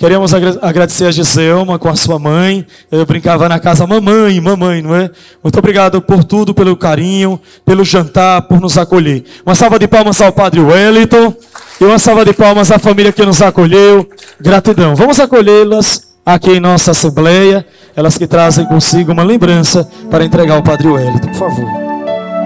Queremos agradecer a Giselma com a sua mãe. Eu brincava na casa, mamãe, não é? Muito obrigado por tudo, pelo carinho, pelo jantar, por nos acolher. Uma salva de palmas ao Padre Wellington e uma salva de palmas à família que nos acolheu. Gratidão. Vamos acolhê-las aqui em nossa assembleia, elas que trazem consigo uma lembrança para entregar ao Padre Wellington, por favor.